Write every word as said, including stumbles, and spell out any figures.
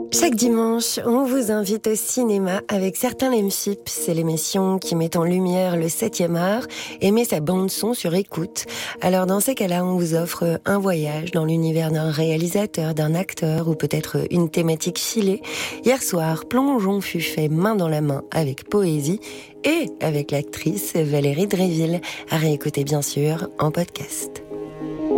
Chaque dimanche, on vous invite au cinéma avec Certains l'aiment chips. C'est l'émission qui met en lumière le septième art et met sa bande-son sur écoute. Alors dans ces cas-là, on vous offre un voyage dans l'univers d'un réalisateur, d'un acteur ou peut-être une thématique filée. Hier soir, Plongeon fut fait main dans la main avec Poésie et avec l'actrice Valérie Dréville. À réécouter bien sûr en podcast.